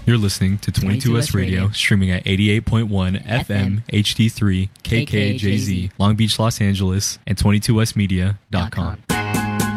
You're listening to 22S Radio, streaming at 88.1 FM HD3 KKJZ, Long Beach, Los Angeles, and 22smedia.com.